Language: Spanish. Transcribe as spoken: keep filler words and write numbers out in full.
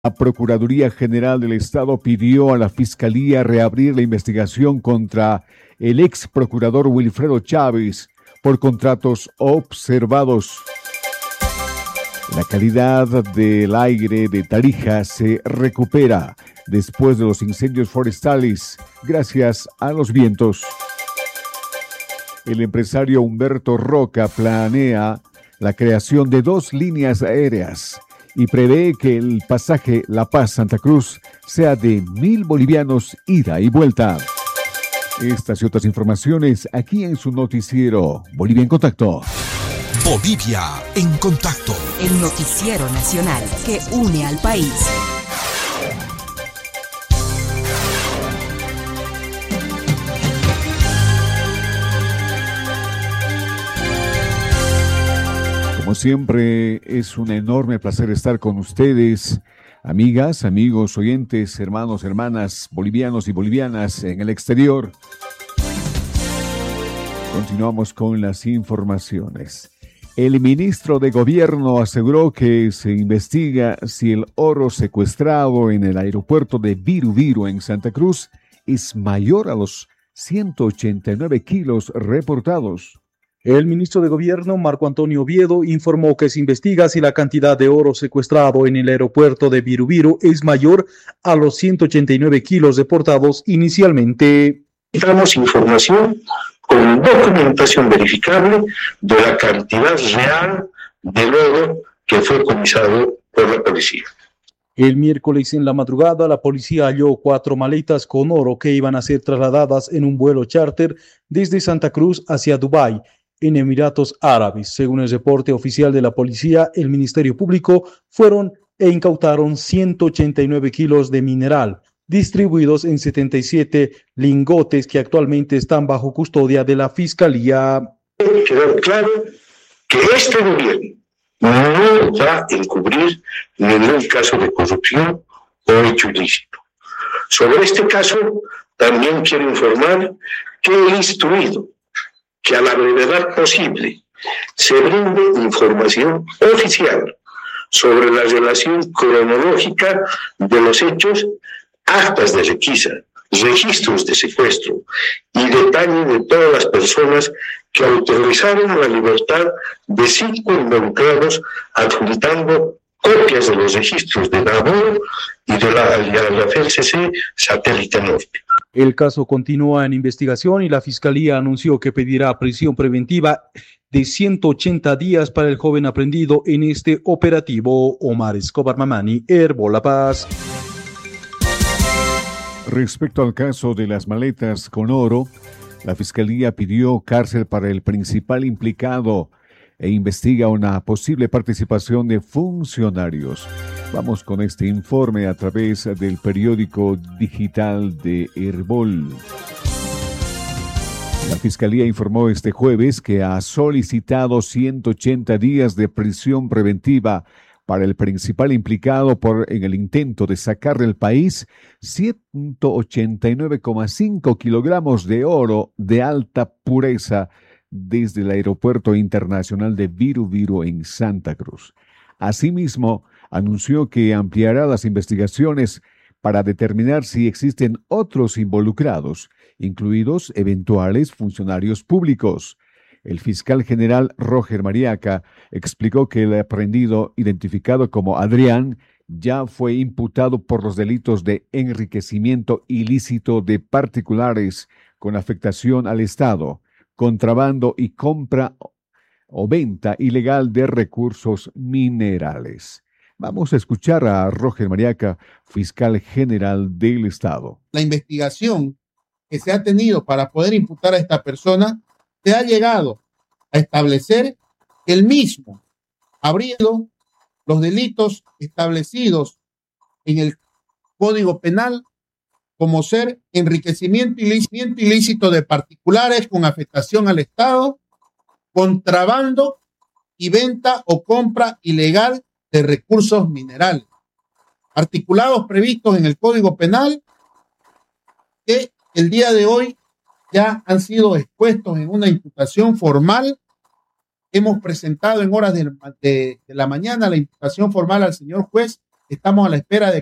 La Procuraduría General del Estado pidió a la Fiscalía reabrir la investigación contra el ex procurador Wilfredo Chávez por contratos observados. La calidad del aire de Tarija se recupera después de los incendios forestales gracias a los vientos. El empresario Humberto Roca planea la creación de dos líneas aéreas y prevé que el pasaje La Paz-Santa Cruz sea de mil bolivianos ida y vuelta. Estas y otras informaciones aquí en su noticiero Bolivia en Contacto. Bolivia en Contacto. El noticiero nacional que une al país. Como siempre, es un enorme placer estar con ustedes, amigas, amigos, oyentes, hermanos, hermanas, bolivianos y bolivianas en el exterior. Continuamos con las informaciones. El ministro de Gobierno aseguró que se investiga si el oro secuestrado en el aeropuerto de Viru Viru en Santa Cruz es mayor a los ciento ochenta y nueve kilos reportados. El ministro de Gobierno, Marco Antonio Oviedo, informó que se investiga si la cantidad de oro secuestrado en el aeropuerto de Viru Viru es mayor a los ciento ochenta y nueve kilos reportados inicialmente. Damos información con documentación verificable de la cantidad real del oro que fue comisado por la policía. El miércoles en la madrugada, la policía halló cuatro maletas con oro que iban a ser trasladadas en un vuelo charter desde Santa Cruz hacia Dubái, en Emiratos Árabes. Según el reporte oficial de la policía, el Ministerio Público fueron e incautaron ciento ochenta y nueve kilos de mineral, distribuidos en setenta y siete lingotes que actualmente están bajo custodia de la Fiscalía. Debe quedar claro que este gobierno no va a encubrir ningún caso de corrupción o hecho ilícito. Sobre este caso, también quiero informar que he instruido que a la brevedad posible se brinde información oficial sobre la relación cronológica de los hechos, actas de requisa, registros de secuestro y detalle de todas las personas que autorizaron la libertad de cinco involucrados, adjuntando copias de los registros de Nabor y de la, de la F L C C Satélite Norte. El caso continúa en investigación y la Fiscalía anunció que pedirá prisión preventiva de ciento ochenta días para el joven aprendido en este operativo. Omar Escobar Mamani, Herbo La Paz. Respecto al caso de las maletas con oro, la Fiscalía pidió cárcel para el principal implicado e investiga una posible participación de funcionarios. Vamos con este informe a través del periódico digital de Herbol. La Fiscalía informó este jueves que ha solicitado ciento ochenta días de prisión preventiva para el principal implicado por en el intento de sacar del país ciento ochenta y nueve coma cinco kilogramos de oro de alta pureza desde el Aeropuerto Internacional de Viru Viru en Santa Cruz. Asimismo, anunció que ampliará las investigaciones para determinar si existen otros involucrados, incluidos eventuales funcionarios públicos. El fiscal general Roger Mariaca explicó que el aprehendido, identificado como Adrián, ya fue imputado por los delitos de enriquecimiento ilícito de particulares con afectación al Estado, contrabando y compra o venta ilegal de recursos minerales. Vamos a escuchar a Roger Mariaca, fiscal general del Estado. La investigación que se ha tenido para poder imputar a esta persona se ha llegado a establecer que el mismo habría los delitos establecidos en el Código Penal como ser enriquecimiento ilícito, ilícito de particulares con afectación al Estado, contrabando y venta o compra ilegal de recursos minerales. Articulados previstos en el Código Penal que el día de hoy ya han sido expuestos en una imputación formal. Hemos presentado en horas de, de, de la mañana la imputación formal al señor juez estamos a la espera de